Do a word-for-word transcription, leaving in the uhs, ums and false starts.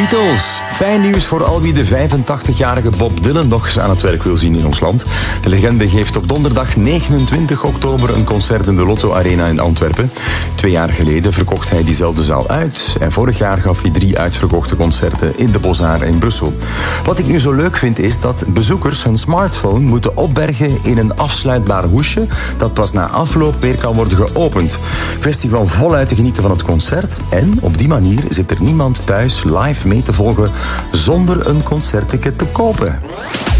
Beatles. Fijn nieuws voor al wie de vijfentachtigjarige Bob Dylan nog eens aan het werk wil zien in ons land. De legende geeft op donderdag negenentwintig oktober een concert in de Lotto Arena in Antwerpen. Twee jaar geleden verkocht hij diezelfde zaal uit. En vorig jaar gaf hij drie uitverkochte concerten in de Beaux-Arts in Brussel. Wat ik nu zo leuk vind is dat bezoekers hun smartphone moeten opbergen in een afsluitbaar hoesje dat pas na afloop weer kan worden geopend. Kwestie van voluit te genieten van het concert. En op die manier zit er niemand thuis live mee te volgen zonder een concertticket te kopen.